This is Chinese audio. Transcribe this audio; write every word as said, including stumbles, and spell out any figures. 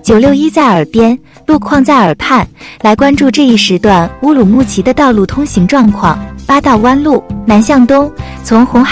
九六一在耳边，路况在耳畔，来关注这一时段乌鲁木齐的道路通行状况。八道弯路南向东，从红海